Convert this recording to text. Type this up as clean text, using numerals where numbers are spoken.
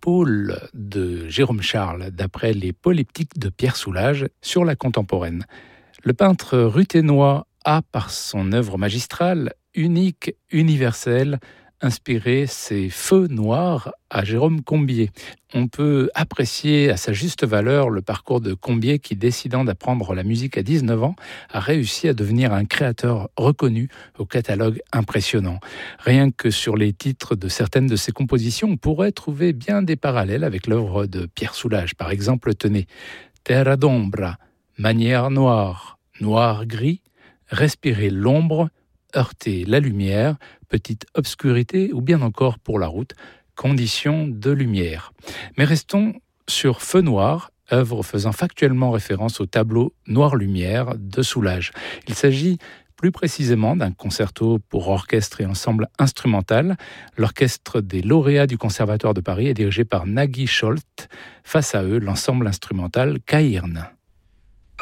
l'épaule de Jérôme Charles, d'après les polyptyques de Pierre Soulages sur la contemporaine. Le peintre ruthénois a, par son œuvre magistrale, unique, universelle, inspiré ses feux noirs à Jérôme Combier. On peut apprécier à sa juste valeur le parcours de Combier qui, décidant d'apprendre la musique à 19 ans, a réussi à devenir un créateur reconnu au catalogue impressionnant. Rien que sur les titres de certaines de ses compositions, on pourrait trouver bien des parallèles avec l'œuvre de Pierre Soulages. Par exemple, tenez, Terra d'ombra, manière noire, noir-gris, respirer l'ombre, heurter la lumière, petite obscurité ou bien encore pour la route, condition de lumière. Mais restons sur Feu noir, œuvre faisant factuellement référence au tableau Noir-Lumière de Soulages. Il s'agit plus précisément d'un concerto pour orchestre et ensemble instrumental. L'orchestre des lauréats du Conservatoire de Paris est dirigé par Nagui Scholz. Face à eux, l'ensemble instrumental Caïrn.